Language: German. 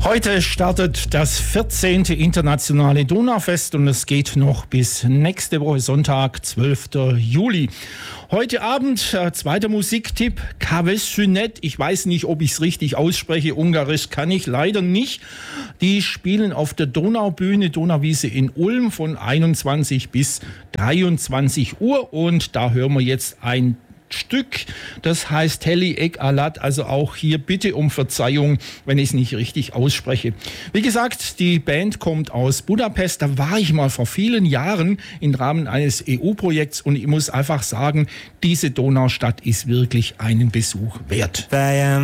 Heute startet das 14. Internationale Donaufest und es geht noch bis nächste Woche Sonntag, 12. Juli. Heute Abend, zweiter Musiktipp, Kavessynet. Ich weiß nicht, ob ich es richtig ausspreche. Ungarisch kann ich leider nicht. Die spielen auf der Donaubühne, Donauwiese in Ulm von 21 bis 23 Uhr. Und da hören wir jetzt ein Stück, das heißt Heli Ek Alat, also auch hier bitte um Verzeihung, wenn ich es nicht richtig ausspreche. Wie gesagt, die Band kommt aus Budapest, da war ich mal vor vielen Jahren im Rahmen eines EU-Projekts und ich muss einfach sagen, diese Donaustadt ist wirklich einen Besuch wert.